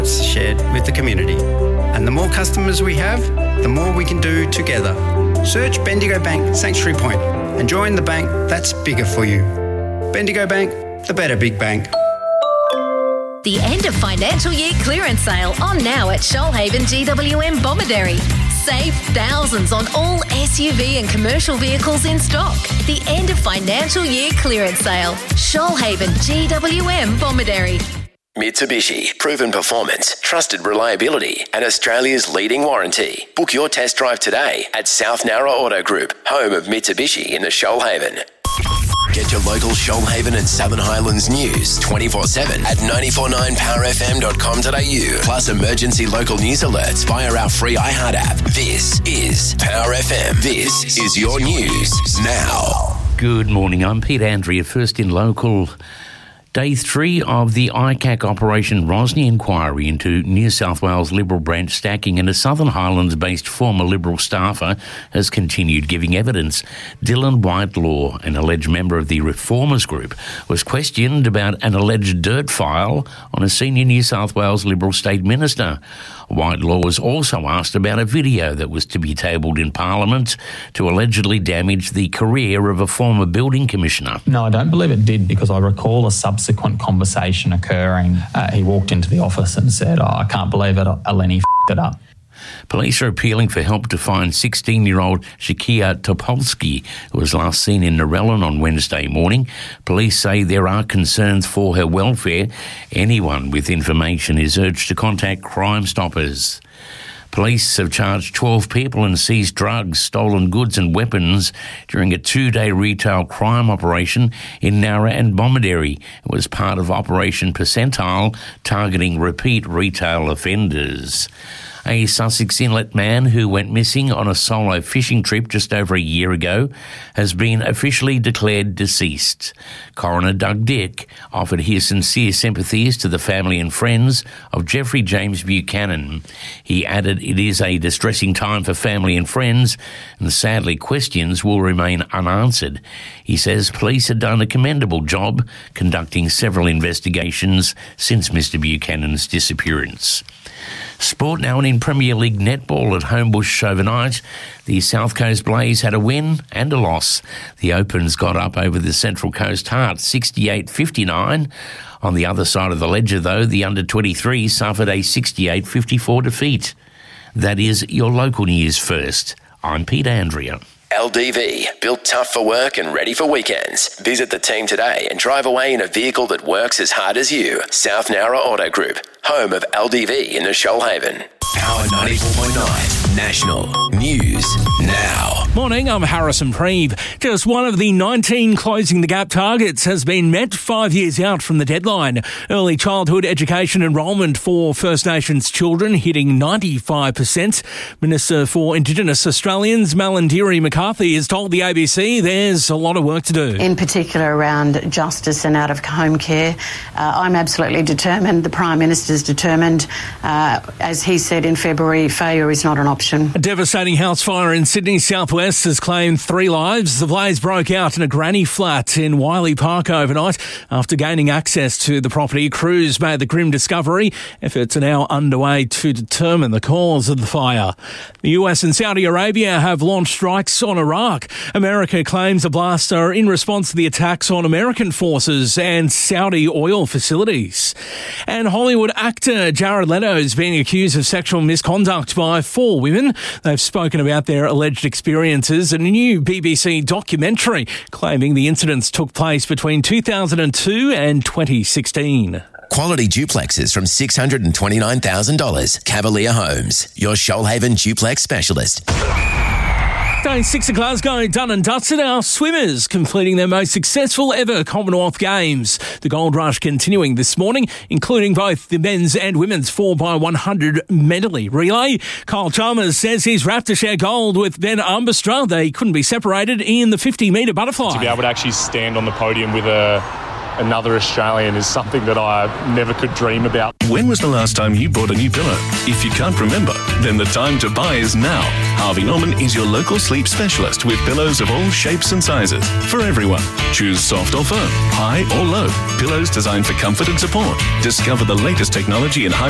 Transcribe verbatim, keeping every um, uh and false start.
shared with the community. And the more customers we have, the more we can do together. Search Bendigo Bank Sanctuary Point and join the bank that's bigger for you. Bendigo Bank, the better big bank. The end of financial year clearance sale on now at Shoalhaven G W M Bomaderry. Save thousands on all S U V and commercial vehicles in stock. The end of financial year clearance sale. Shoalhaven G W M Bomaderry. Mitsubishi, proven performance, trusted reliability, and Australia's leading warranty. Book your test drive today at South Nowra Auto Group, home of Mitsubishi in the Shoalhaven. Get your local Shoalhaven and Southern Highlands news twenty-four seven at nine four nine power f m dot com dot a u, plus emergency local news alerts via our free iHeart app. This is Power F M. This is your news now. Good morning, I'm Pete Andrea, first in local. Day three of the I C A C Operation Rosny inquiry into New South Wales Liberal branch stacking and a Southern Highlands-based former Liberal staffer has continued giving evidence. Dylan Whitelaw, an alleged member of the Reformers Group, was questioned about an alleged dirt file on a senior New South Wales Liberal state minister. Whitelaw was also asked about a video that was to be tabled in Parliament to allegedly damage the career of a former building commissioner. No, I don't believe it did, because I recall a subsequent conversation occurring. Uh, he walked into the office and said, oh, I can't believe it, Eleni f***ed it up. Police are appealing for help to find sixteen-year-old Shakia Topolsky, who was last seen in Narellan on Wednesday morning. Police say there are concerns for her welfare. Anyone with information is urged to contact Crime Stoppers. Police have charged twelve people and seized drugs, stolen goods and weapons during a two-day retail crime operation in Nowra and Bomaderry. It was part of Operation Percentile, targeting repeat retail offenders. A Sussex Inlet man who went missing on a solo fishing trip just over a year ago has been officially declared deceased. Coroner Doug Dick offered his sincere sympathies to the family and friends of Jeffrey James Buchanan. He added it is a distressing time for family and friends, and sadly questions will remain unanswered. He says police have done a commendable job conducting several investigations since Mister Buchanan's disappearance. Sport now, and in Premier League netball at Homebush overnight, the South Coast Blaze had a win and a loss. The Opens got up over the Central Coast Hearts sixty-eight fifty-nine. On the other side of the ledger, though, the under twenty-three suffered a sixty-eight fifty-four defeat. That is your local news first. I'm Pete Andrea. L D V, built tough for work and ready for weekends. Visit the team today and drive away in a vehicle that works as hard as you. South Nowra Auto Group, home of L D V in the Shoalhaven. Power ninety-four point nine, National News Now. Morning, I'm Harrison Preeve. Just one of the nineteen Closing the Gap targets has been met five years out from the deadline. Early childhood education enrolment for First Nations children hitting ninety-five percent. Minister for Indigenous Australians, Malandiri McCarthy, has told the A B C there's a lot of work to do. In particular around justice and out-of-home care. Uh, I'm absolutely determined. The Prime Minister's determined. Uh, as he said in February, failure is not an option. A devastating house fire in Sydney's southwest has claimed three lives. The blaze broke out in a granny flat in Wiley Park overnight. After gaining access to the property, crews made the grim discovery. Efforts are now underway to determine the cause of the fire. The U S and Saudi Arabia have launched strikes on Iraq. America claims the blasts are in response to the attacks on American forces and Saudi oil facilities. And Hollywood actor Jared Leto is being accused of sexual misconduct by four women. They've spoken about their alleged experiences in a new B B C documentary claiming the incidents took place between two thousand two and twenty sixteen. Quality duplexes from six hundred twenty-nine thousand dollars. Cavalier Homes, your Shoalhaven duplex specialist. Day six at Glasgow, done and dusted. Our swimmers completing their most successful ever Commonwealth Games. The gold rush continuing this morning, including both the men's and women's four by one hundred medley relay. Kyle Chalmers says he's wrapped to share gold with Ben Armbruster. They couldn't be separated in the fifty metre butterfly. To be able to actually stand on the podium with a another Australian is something that I never could dream about. When was the last time you bought a new pillow? If you can't remember, then the time to buy is now. Harvey Norman is your local sleep specialist with pillows of all shapes and sizes for everyone. Choose soft or firm, high or low. Pillows designed for comfort and support. Discover the latest technology in high